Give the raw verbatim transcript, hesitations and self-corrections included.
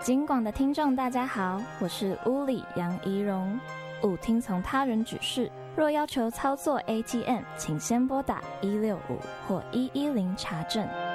警广的听众大家好，我是屋里杨怡蓉。勿听从他人指示，若要求操作 A T M， 请先拨打一六五或一一零查证。